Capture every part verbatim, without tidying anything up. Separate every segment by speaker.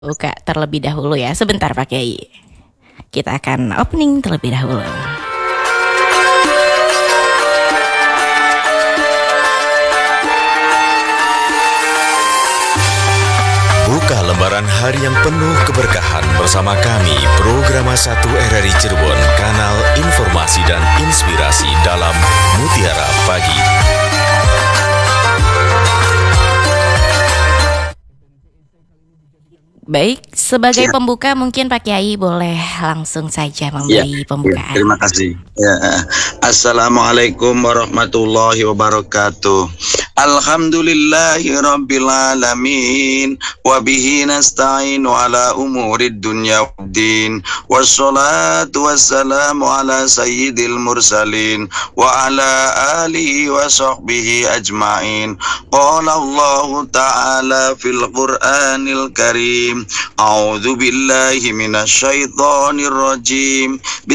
Speaker 1: Buka terlebih dahulu ya. Sebentar Pak Kiai. Kita akan opening terlebih dahulu.
Speaker 2: Buka lembaran hari yang penuh keberkahan bersama kami, Programa satu R R I Cirebon, kanal informasi dan inspirasi dalam Mutiara Pagi.
Speaker 1: Baik, sebagai
Speaker 3: Ya.
Speaker 1: pembuka mungkin Pak Kiai boleh langsung saja memberi
Speaker 3: Ya,
Speaker 1: pembukaan.
Speaker 3: terima kasih. Ya. Assalamualaikum warahmatullahi wabarakatuh. Alhamdulillahi rabbil alamin wa bihi nasta'inu ala umurid dunya waddin wassalatu wassalamu ala sayyidil mursalin wa ala alihi wa sahbihi ajma'in. Qala Allah ta'ala fil Qur'anil Karim, a'udzu billahi minasy syaithanir rajim.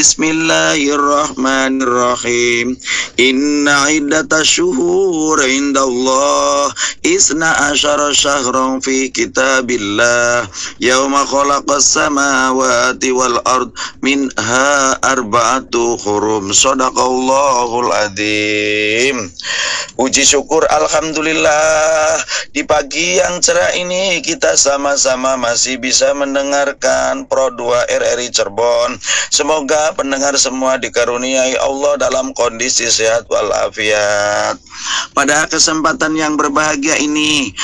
Speaker 3: Bismillahirrahmanirrahim. Inna iddatasy syuhur indallah isna asyara syahran fi kitabillah yauma khalaqas samawati wal ard minha arba'atu hurum. Shadaqallahul adzim. Puji syukur alhamdulillah, di pagi yang cerah ini kita sama-sama masih bisa mendengarkan Pro dua R R I Cirebon. Semoga pendengar semua dikaruniai Allah dalam kondisi sehat walafiat. Pada kesempatan yang berbahagia ini,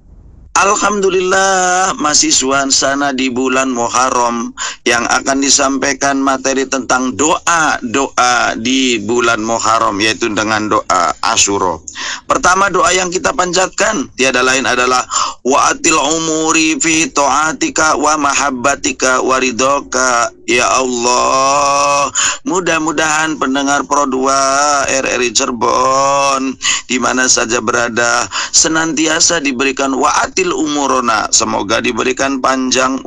Speaker 3: alhamdulillah masih suasana di bulan Muharram yang akan disampaikan materi tentang doa-doa di bulan Muharram, yaitu dengan doa Asyura. Pertama, doa yang kita panjatkan tiada lain adalah wa'atil umuri fi ta'atika wa mahabbatika wa ridhoka ya Allah. Mudah-mudahan pendengar Pro dua R R I Cirebon di mana saja berada senantiasa diberikan wa'atil umurona, semoga diberikan panjang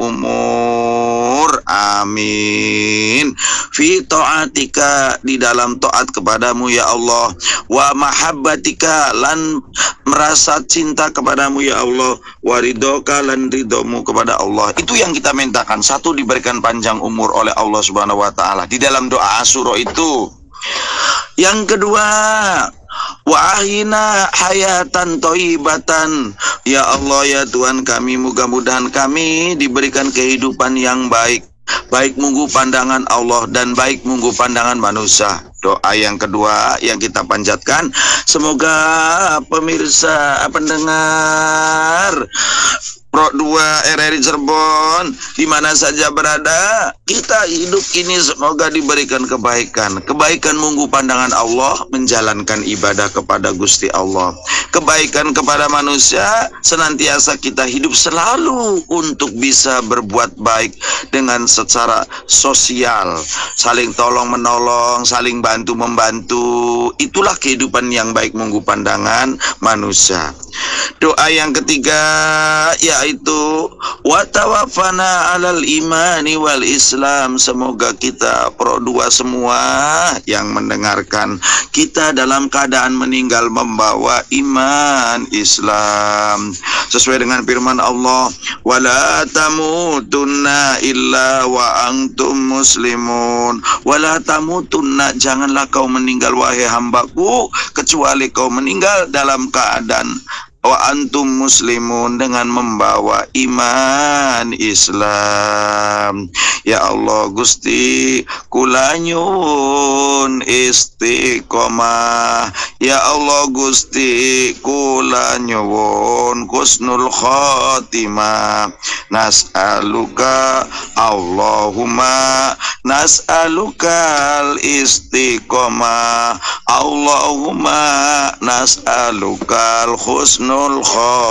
Speaker 3: umur, amin. Fi ta'atika, di dalam taat kepadamu ya Allah, wa mahabbatika, lan merasa cinta kepadamu ya Allah, wa ridhoka, lan ridhomu kepada Allah. Itu yang kita mintakan. Satu, diberikan panjang umur oleh Allah Subhanahu wa taala di dalam doa Asyura itu. Yang kedua, wa ahina hayatan thayyibatan. Ya Allah ya Tuhan kami, mudah-mudahan kami diberikan kehidupan yang baik, baik munggu pandangan Allah dan baik munggu pandangan manusia. Doa yang kedua yang kita panjatkan, semoga pemirsa pendengar Pro dua R R I Cirebon di mana saja berada, kita hidup ini semoga diberikan kebaikan. Kebaikan munggu pandangan Allah, menjalankan ibadah kepada Gusti Allah. Kebaikan kepada manusia, senantiasa kita hidup selalu untuk bisa berbuat baik dengan secara sosial, saling tolong menolong, saling bantu membantu. Itulah kehidupan yang baik munggu pandangan manusia. Doa yang ketiga yaitu wa tawaffana alal imani wal islam. Semoga kita Pro dua semua yang mendengarkan, kita dalam keadaan meninggal membawa iman Islam sesuai dengan firman Allah, wala tamutunna illa wa antum muslimun. Wala tamutunna, janganlah kau meninggal wahai hambaku kecuali kau meninggal dalam keadaan wa antum muslimun, dengan membawa iman Islam. Ya Allah Gusti, kula nyuwun istiqomah. Ya Allah Gusti, kula nyuwun husnul khotimah. Nas'aluka Allahumma nas'alukal istiqomah. Allahumma nas'alukal husnul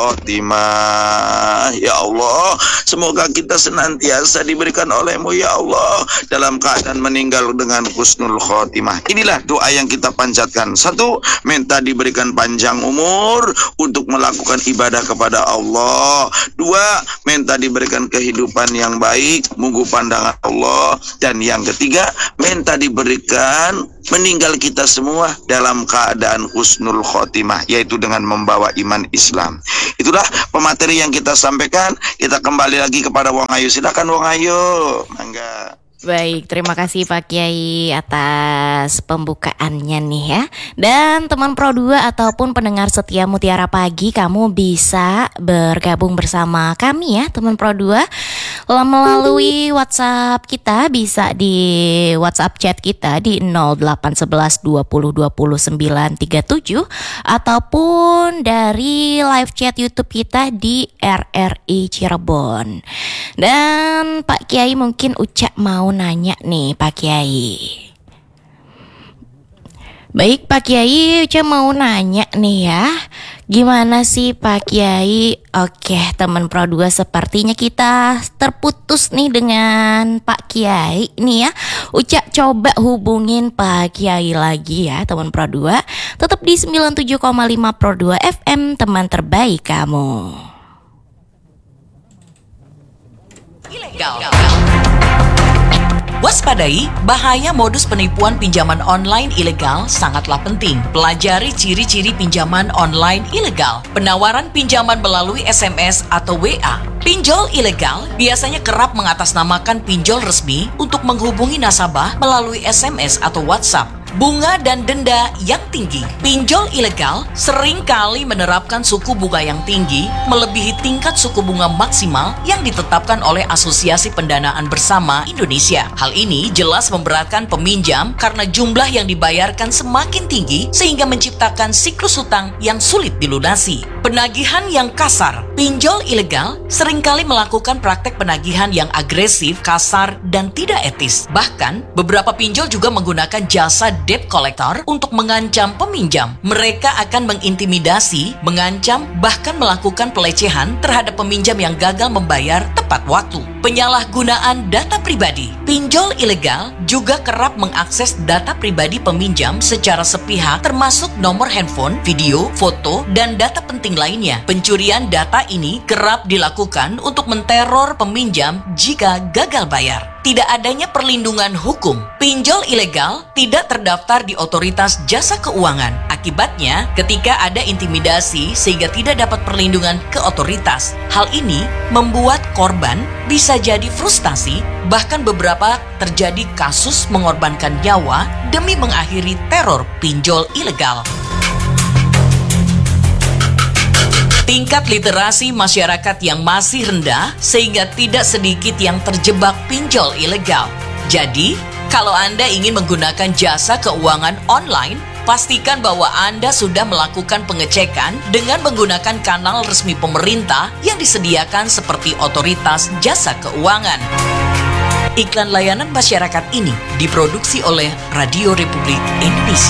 Speaker 3: khotimah. Ya Allah, semoga kita senantiasa diberikan olehmu ya Allah dalam keadaan meninggal dengan husnul khotimah. Inilah doa yang kita panjatkan. Satu, minta diberikan panjang umur untuk melakukan ibadah kepada Allah. Dua, minta diberikan kehidupan yang baik, munggu pandangan Allah. Dan yang ketiga, minta diberikan meninggal kita semua dalam keadaan husnul khotimah, yaitu dengan membawa iman Islam. Itulah pemateri yang kita sampaikan. Kita kembali lagi kepada Wong Ayu. Silakan Wong Ayu, mangga.
Speaker 1: Baik, terima kasih Pak Kiai atas pembukaannya nih ya. Dan teman Pro dua ataupun pendengar setia Mutiara Pagi, kamu bisa bergabung bersama kami ya teman Pro dua melalui WhatsApp kita, bisa di WhatsApp chat kita di nol delapan satu satu dua nol dua nol sembilan tiga tujuh ataupun dari live chat YouTube kita di R R I Cirebon. Dan Pak Kiai, mungkin Uca mau nanya nih Pak Kiai. Baik Pak Kiai, Uca mau nanya nih ya. Gimana sih Pak Kiai? Oke, teman Pro dua, sepertinya kita terputus nih dengan Pak Kiai nih ya. Uca coba hubungin Pak Kiai lagi ya teman Pro dua. Tetap di sembilan puluh tujuh koma lima Pro dua F M, teman terbaik kamu.
Speaker 4: Ilegal. Waspadai, bahaya modus penipuan pinjaman online ilegal sangatlah penting. Pelajari ciri-ciri pinjaman online ilegal. Penawaran pinjaman melalui S M S atau W A. Pinjol ilegal biasanya kerap mengatasnamakan pinjol resmi untuk menghubungi nasabah melalui S M S atau WhatsApp. Bunga dan denda yang tinggi. Pinjol ilegal sering kali menerapkan suku bunga yang tinggi, melebihi tingkat suku bunga maksimal yang ditetapkan oleh Asosiasi Pendanaan Bersama Indonesia. Hal ini jelas memberatkan peminjam karena jumlah yang dibayarkan semakin tinggi sehingga menciptakan siklus hutang yang sulit dilunasi. Penagihan yang kasar. Pinjol ilegal seringkali melakukan praktek penagihan yang agresif, kasar, dan tidak etis. Bahkan, beberapa pinjol juga menggunakan jasa debt collector untuk mengancam peminjam. Mereka akan mengintimidasi, mengancam, bahkan melakukan pelecehan terhadap peminjam yang gagal membayar tepat waktu. Penyalahgunaan data pribadi. Pinjol ilegal juga kerap mengakses data pribadi peminjam secara sepihak, termasuk nomor handphone, video, foto, dan data penting lainnya. Pencurian data ini kerap dilakukan untuk menteror peminjam jika gagal bayar. Tidak adanya perlindungan hukum. Pinjol ilegal tidak terdaftar di otoritas jasa keuangan. Akibatnya, ketika ada intimidasi sehingga tidak dapat perlindungan ke otoritas, hal ini membuat korban bisa jadi frustasi, bahkan beberapa terjadi kasus mengorbankan nyawa demi mengakhiri teror pinjol ilegal. Tingkat literasi masyarakat yang masih rendah sehingga tidak sedikit yang terjebak pinjol ilegal. Jadi, kalau Anda ingin menggunakan jasa keuangan online, pastikan bahwa Anda sudah melakukan pengecekan dengan menggunakan kanal resmi pemerintah yang disediakan seperti Otoritas Jasa Keuangan. Iklan layanan masyarakat ini diproduksi oleh Radio Republik Indonesia.